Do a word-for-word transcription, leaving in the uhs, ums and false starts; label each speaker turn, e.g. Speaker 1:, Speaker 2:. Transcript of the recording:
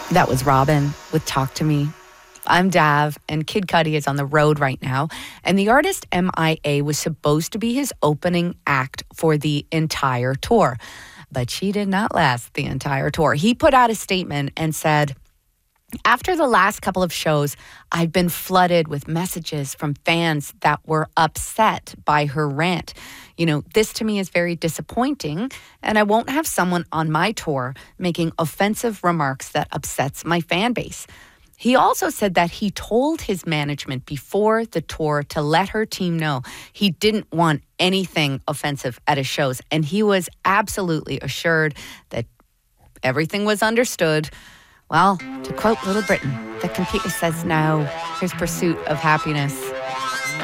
Speaker 1: That was Robin with Talk to Me. I'm Dav, and Kid Cudi is on the road right now. And the artist M I A was supposed to be his opening act for the entire tour. But she did not last the entire tour. He put out a statement and said, "After the last couple of shows, I've been flooded with messages from fans that were upset by her rant. You know, this to me is very disappointing, and I won't have someone on my tour making offensive remarks that upsets my fan base." He also said that he told his management before the tour to let her team know he didn't want anything offensive at his shows, and he was absolutely assured that everything was understood. Well, to quote Little Britain, the computer says no. Here's Pursuit of Happiness.